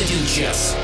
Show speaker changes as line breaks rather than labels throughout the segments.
час.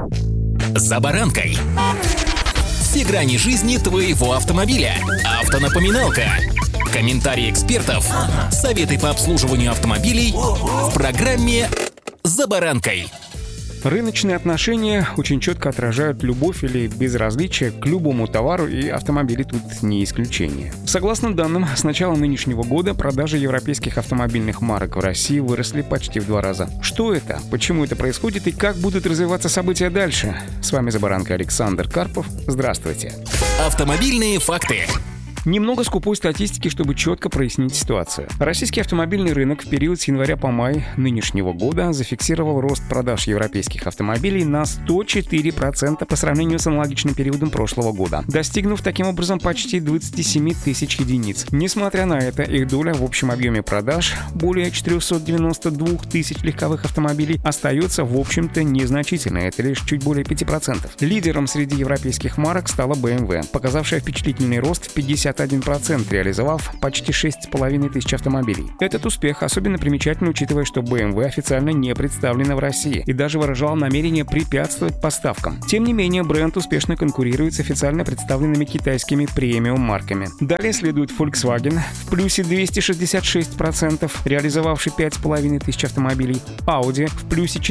За баранкой. Все грани жизни твоего автомобиля. Автонапоминалка. Комментарии экспертов. Советы по обслуживанию автомобилей в программе «За баранкой».
Рыночные отношения очень четко отражают любовь или безразличие к любому товару, и автомобили тут не исключение. Согласно данным, с начала нынешнего года продажи европейских автомобильных марок в России выросли почти в 2 раза. Что это? Почему это происходит и как будут развиваться события дальше? С вами «За баранкой» Александр Карпов. Здравствуйте.
Автомобильные факты.
Немного скупой статистики, чтобы четко прояснить ситуацию. Российский автомобильный рынок в период с января по май нынешнего года зафиксировал рост продаж европейских автомобилей на 104% по сравнению с аналогичным периодом прошлого года, достигнув таким образом почти 27 тысяч единиц. Несмотря на это, их доля в общем объеме продаж, более 492 тысяч легковых автомобилей, остается в общем-то незначительной, это лишь чуть более 5%. Лидером среди европейских марок стала BMW, показавшая впечатлительный рост в 51%, реализовав почти 6,5 тысяч автомобилей. Этот успех особенно примечателен, учитывая, что BMW официально не представлена в России и даже выражал намерение препятствовать поставкам. Тем не менее, бренд успешно конкурирует с официально представленными китайскими премиум-марками. Далее следует Volkswagen в плюсе 266%, реализовавший 5,5 тысяч автомобилей, Audi в плюсе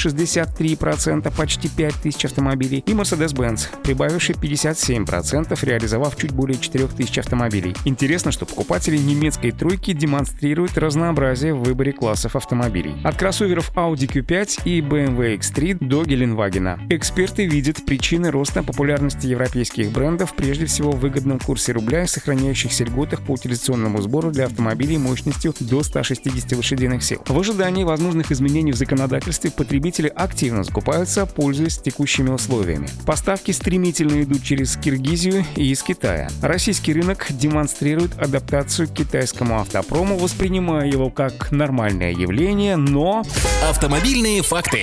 463%, почти 5 тысяч автомобилей, и Mercedes-Benz, прибавивший 57%, реализовав чуть более 4 тысяч автомобилей. Интересно, что покупатели немецкой тройки демонстрируют разнообразие в выборе классов автомобилей. От кроссоверов Audi Q5 и BMW X3 до Геленвагена. Эксперты видят причины роста популярности европейских брендов прежде всего в выгодном курсе рубля и сохраняющихся льготах по утилизационному сбору для автомобилей мощностью до 160 лошадиных сил. В ожидании возможных изменений в законодательстве потребители активно закупаются, пользуясь текущими условиями. Поставки стремительно идут через Киргизию и из Китая. Российский рынок демонстрирует адаптацию к китайскому автопрому, воспринимая его как нормальное явление, но...
Автомобильные факты.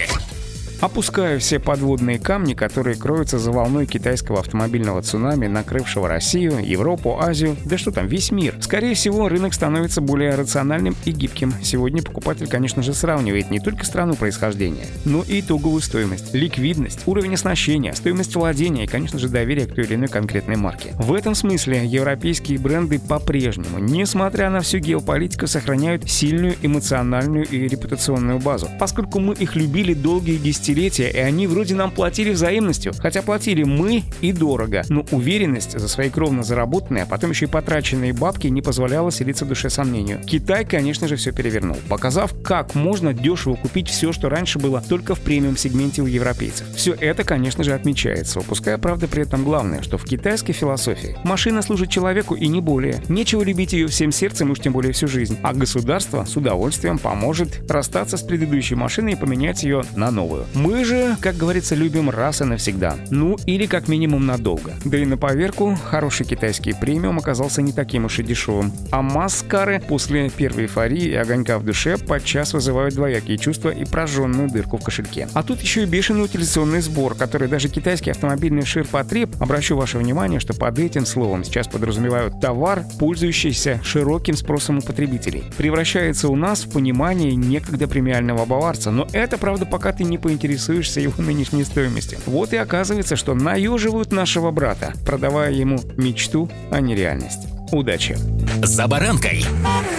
Опуская все подводные камни, которые кроются за волной китайского автомобильного цунами, накрывшего Россию, Европу, Азию, да что там, весь мир. Скорее всего, рынок становится более рациональным и гибким. Сегодня покупатель, конечно же, сравнивает не только страну происхождения, но и итоговую стоимость, ликвидность, уровень оснащения, стоимость владения и, конечно же, доверие к той или иной конкретной марке. В этом смысле европейские бренды по-прежнему, несмотря на всю геополитику, сохраняют сильную эмоциональную и репутационную базу, поскольку мы их любили долгие десятилетия, и они вроде нам платили взаимностью, хотя платили мы и дорого, но уверенность за свои кровно заработанные, а потом еще и потраченные бабки не позволяла селиться в душе сомнению. Китай, конечно же, все перевернул, показав, как можно дешево купить все, что раньше было только в премиум-сегменте у европейцев. Все это, конечно же, отмечается, упуская, правда, при этом главное, что в китайской философии машина служит человеку и не более. Нечего любить ее всем сердцем, уж тем более всю жизнь, а государство с удовольствием поможет расстаться с предыдущей машиной и поменять ее на новую. Мы же, как говорится, любим раз и навсегда. Ну, или как минимум надолго. Да и на поверку, хороший китайский премиум оказался не таким уж и дешевым. А маскары после первой эйфории и огонька в душе подчас вызывают двоякие чувства и прожженную дырку в кошельке. А тут еще и бешеный утилизационный сбор, который даже китайский автомобильный ширпотреб, обращу ваше внимание, что под этим словом сейчас подразумевают товар, пользующийся широким спросом у потребителей, превращается у нас в понимание некогда премиального баварца. Но это, правда, пока ты не поинтересуешься его нынешней стоимостью. Вот и оказывается, что наеживают нашего брата, продавая ему мечту, а не реальность. Удачи!
За баранкой.